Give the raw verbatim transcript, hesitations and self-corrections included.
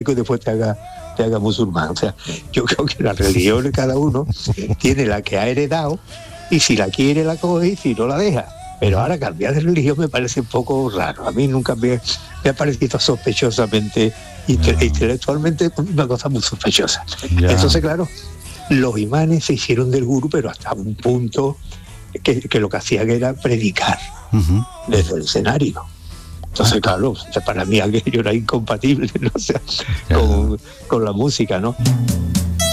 católico y después te haga, te haga musulmán. O sea, yo creo que la religión de cada uno tiene la que ha heredado y si la quiere la coge y si no la deja. Pero ahora cambiar de religión me parece un poco raro. A mí nunca me, me ha parecido sospechosamente, inte, yeah. intelectualmente, una cosa muy sospechosa. Yeah. Entonces, claro, los imanes se hicieron del gurú, pero hasta un punto que, que lo que hacían era predicar uh-huh. desde el escenario. Entonces, claro, para mí aquello era incompatible, ¿no? O sea, yeah. con, con la música, ¿no?